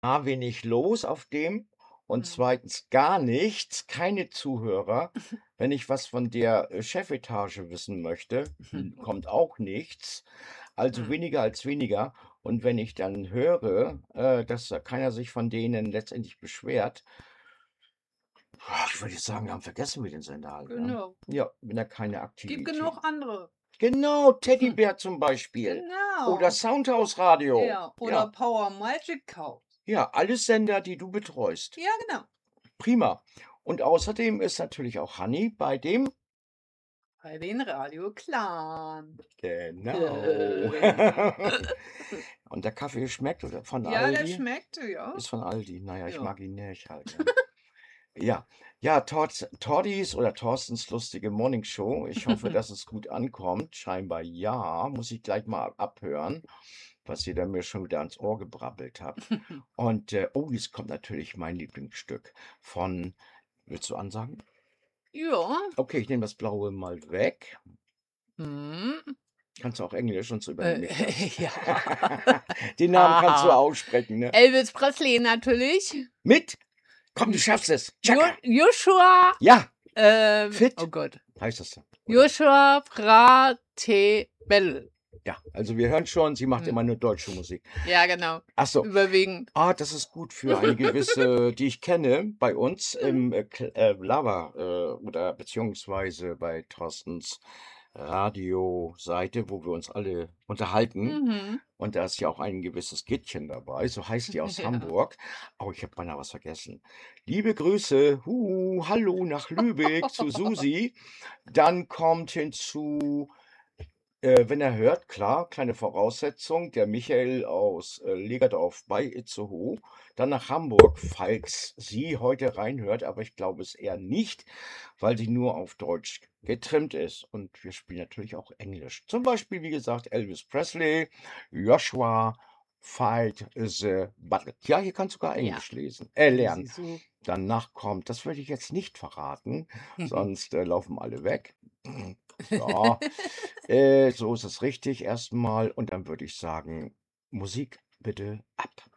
A, wenig los auf dem und Mhm. zweitens gar nichts, keine Zuhörer. Wenn ich was von der, Chefetage wissen möchte, kommt auch nichts. Also Mhm. weniger als weniger. Und wenn ich dann höre, dass da keiner sich von denen letztendlich beschwert, ich würde sagen, dann vergessen wir den Sender halt, ne? Genau. Ja, wenn er keine Gibt Aktivität. genug andere. Genau, Teddybär zum Beispiel oder Genau. Soundhouse Radio. Ja, oder Ja, Power Magic Cow. ja, alles Sender, die du betreust. Ja, genau. Prima. Und außerdem ist natürlich auch Hanni bei dem Bei den Radio Clan. genau. Und der Kaffee schmeckt oder von Ja, der Aldi? schmeckte, ja. Ist von Aldi. Na ja, ich Ja. mag ihn nicht halt, ne? Ja, ja, Tordis oder Thorstens lustige Morningshow. Ich hoffe, dass es gut ankommt. Scheinbar ja. Muss ich gleich mal abhören, was ihr da mir schon wieder ans Ohr gebrabbelt habt. Und, oh, jetzt kommt natürlich mein Lieblingsstück von willst du ansagen? Ja. Okay, ich nehme das Blaue mal weg. Mhm. Kannst du auch Englisch und so übernehme ich das. Ja. Den Namen kannst du Aha. aussprechen, ne? Elvis Presley natürlich. Mit? Komm, du J schaffst es. Jo Chaka. Joshua, Ja, oh fit Gott. heißt das dann, oder? Joshua Pratebell. Ja, also wir hören schon, sie macht Mhm. immer nur deutsche Musik. Ja, genau. Ach so. Überwiegend. Ah, das ist gut für eine gewisse, die ich kenne, bei uns im, Lava, oder beziehungsweise bei Thorstens Radioseite, wo wir uns alle unterhalten. Mhm. Und da ist ja auch ein gewisses Gittchen dabei, so heißt die aus Ja. Hamburg. Oh, ich habe beinahe was vergessen. Liebe Grüße, hallo nach Lübeck zu Susi. Dann kommt hinzu, wenn er hört, klar, kleine Voraussetzung, der Michael aus, Legerdorf bei Itzehoe, dann nach Hamburg, falls sie heute reinhört, aber ich glaube es eher nicht, weil sie nur auf Deutsch getrimmt ist. Und wir spielen natürlich auch Englisch. Zum Beispiel, wie gesagt, Elvis Presley, Joshua, Fight the Battle. Ja, hier kannst du sogar Ja, Englisch lernen. siehst du. Danach kommt, das würde ich jetzt nicht verraten, sonst, laufen alle weg. Ja, so ist es richtig erstmal. Und dann würde ich sagen, Musik bitte ab.